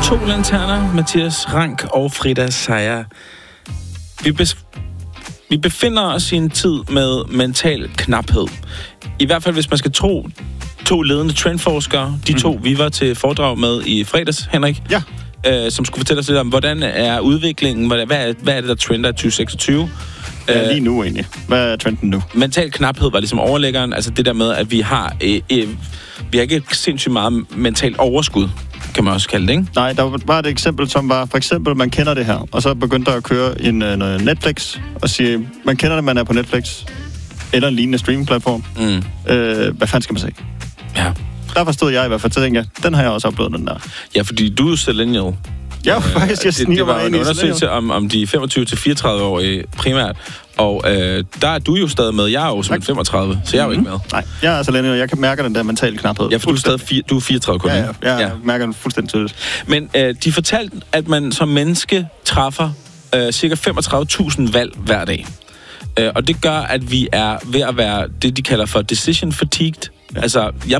To lanterner, Mathias Rank og Frida Seier. Vi befinder os i en tid med mental knaphed. I hvert fald, hvis man skal tro to ledende trendforskere. De to, vi var til foredrag med i fredags, Henrik. Ja. Som skulle fortælle os lidt om, hvordan er udviklingen, hvad er det, der trender i 2026? Ja, lige nu egentlig. Hvad er trenden nu? Mental knaphed var ligesom overlæggeren. Altså det der med, at vi har ikke sindssygt meget mentalt overskud, kan man også kalde det, ikke? Nej, der var et eksempel, som var, for eksempel, man kender det her, og så begyndte der at køre en Netflix, og sige, man kender det, man er på Netflix, eller en lignende streamingplatform. Hvad fanden skal man sige? Ja. Der forstod jeg i hvert fald, så tænkte jeg, den har jeg også oplevet, den der. Ja, fordi du er millennial. Ja, faktisk, jeg sniger mig ind i det var en undersøgelse om de 25-34-årige primært, og der er du jo stadig med. Jeg er jo som 35, så jeg er jo ikke med. Nej, jeg er altså millennial, jeg kan mærke den der mentale knaphed. Ja, for du er 34 kun. Ja, jeg mærker den fuldstændig tydeligt. Men de fortalte, at man som menneske træffer cirka 35.000 valg hver dag. Og det gør, at vi er ved at være det, de kalder for decision fatigued. Altså, jeg